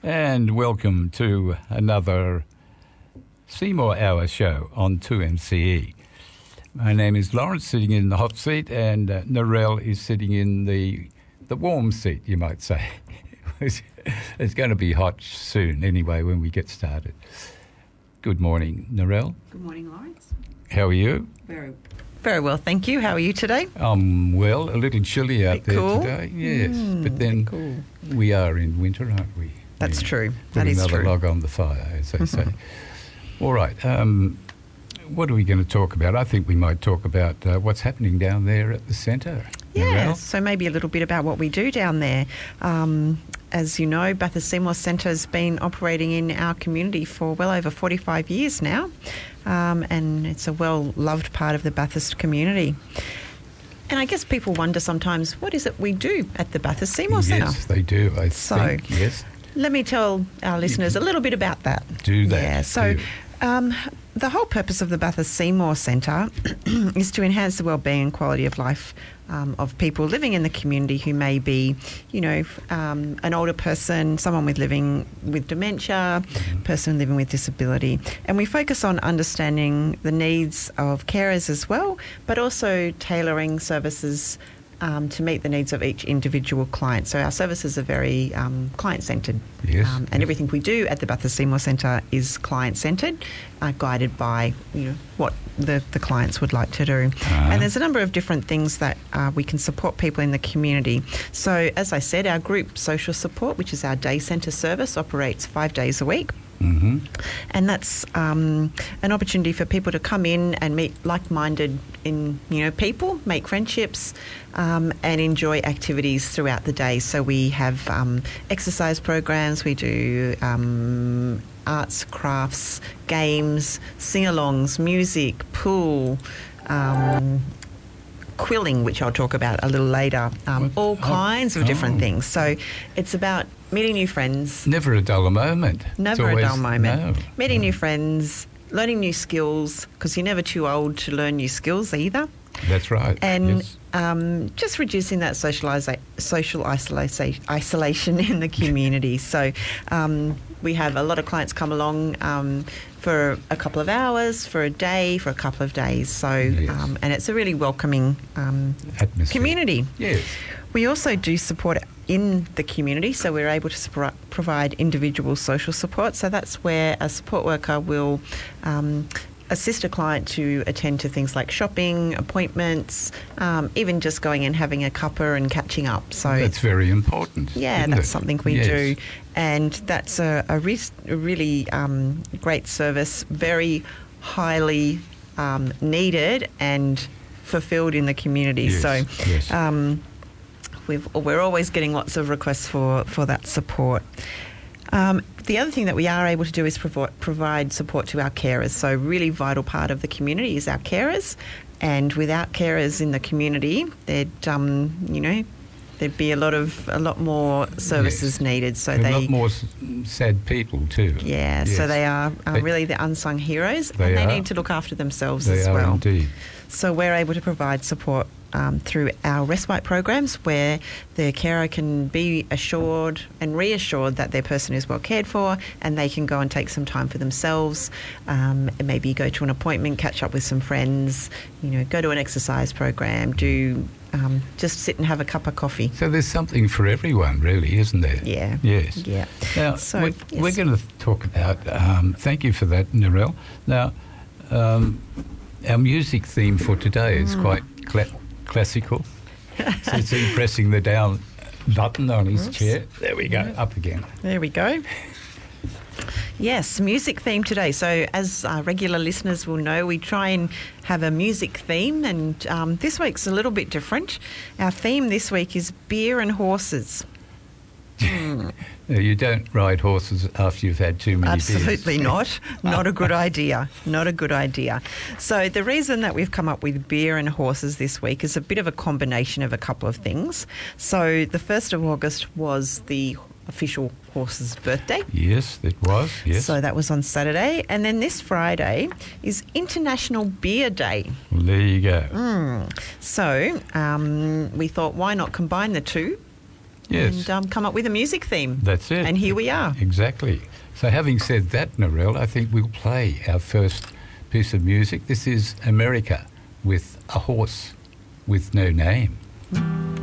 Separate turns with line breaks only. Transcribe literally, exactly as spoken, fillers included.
And welcome to another Seymour Hour show on two M C E. My name is Lawrence, sitting in the hot seat, and uh, Narelle is sitting in the the warm seat, you might say. It's going to be hot soon anyway when we get started. Good morning, Narelle.
Good morning, Lawrence.
How are you?
Very Very well, thank you. How are you today?
I'm well, a little chilly out there
cool.
today, yes.
Mm,
but then
cool.
we are in winter, aren't we?
That's
Yeah.
true.
Put
That is
another
true.
log on the fire, as they say. All right. Um, what are we going to talk about? I think we might talk about uh, what's happening down there at the centre.
Yeah,
Narelle?
so maybe a little bit about what we do down there. Um, as you know, Bathurst Seymour Centre has been operating in our community for well over forty-five years now, um, and it's a well-loved part of the Bathurst community. And I guess people wonder sometimes, what is it we do at the Bathurst Seymour Centre?
Yes, they do, I
So,
think, yes.
Let me tell our listeners a little bit about that.
Do that.
Yeah, so
do.
um, the whole purpose of the Bathurst Seymour Centre is to enhance the wellbeing and quality of life um, of people living in the community who may be, you know, um, an older person, someone with living with dementia,
Mm-hmm.
person living with disability. And we focus on understanding the needs of carers as well, but also tailoring services Um, to meet the needs of each individual client. So our services are very um, client-centred.
Yes,
um, and
yes.
everything we do at the Bathurst Seymour Centre is client-centred, uh, guided by you know what the, the clients would like to do.
Uh-huh.
And there's a number of different things that uh, we can support people in the community. So as I said, our group social support, which is our day centre service, operates five days a week.
Mm-hmm.
And that's um, an opportunity for people to come in and meet like-minded in you know people, make friendships, um, and enjoy activities throughout the day. So we have um, exercise programs, we do um, arts, crafts, games, sing-alongs, music, pool, um, quilling, which I'll talk about a little later, um, all
Oh,
kinds of different
oh.
things. So it's about meeting new friends.
Never a duller moment. It's
Never
always-
a dull moment.
No.
Meeting
no.
new friends, learning new skills, because you're never too old to learn new skills either.
That's right.
And
yes.
um, just reducing that socialisa- social isolation, isolation in the community. So um, we have a lot of clients come along um, for a couple of hours, for a day, for a couple of days. So
Yes.
um, and it's a really welcoming um,
Atmosphere.
community.
Yes.
We also do support in the community, so we're able to suppro- provide individual social support. So that's where a support worker will um, assist a client to attend to things like shopping, appointments, um, even just going and having a cuppa and catching up. So
That's very important.
yeah,
isn't
that's
it?
something we
Yes.
do, and that's a, a, re- a really um, great service, very highly um, needed and fulfilled in the community.
Yes,
So.
yes.
Um, We've, we're always getting lots of requests for, for that support. Um, the other thing that we are able to do is provo- provide support to our carers. So a really vital part of the community is our carers. And without carers in the community, there'd, um, you know, there'd be a lot of a lot more services
Yes.
needed. So
a
they,
lot more s- sad people too.
yeah, so
Yes.
they are uh,
They-
really the unsung heroes,
They
and they
are.
need to look after themselves
They
as
are
well.
indeed.
So we're able to provide support um, through our respite programs, where the carer can be assured and reassured that their person is well cared for, and they can go and take some time for themselves, um, and maybe go to an appointment, catch up with some friends, you know, go to an exercise program, do um, just sit and have a cup of coffee.
So there's something for everyone, really, isn't there?
Yeah.
Yes.
Yeah.
Now,
So,
we're,
yes.
we're going to talk about, um, thank you for that, Narelle. Now, um, our music theme for today is
Mm.
quite cla- classical. So it's him pressing the down button on his
Oops.
chair. There we go, up again.
There we go. Yes, music theme today. So as uh, regular listeners will know, we try and have a music theme, and um, this week's a little bit different. Our theme this week is beer and horses.
No, you don't ride horses after you've had too many
Absolutely
beers.
not. Not a good idea. Not a good idea. So the reason that we've come up with beer and horses this week is a bit of a combination of a couple of things. So the first of August was the official horse's birthday.
Yes, it was, yes.
So that was on Saturday. And then this Friday is International Beer Day.
Well, there you go.
Mm. So um, we thought, why not combine the two?
Yes.
and um, come up with a music theme.
That's it.
And here we are.
Exactly. So having said that, Narelle, I think we'll play our first piece of music. This is America with A Horse with No Name.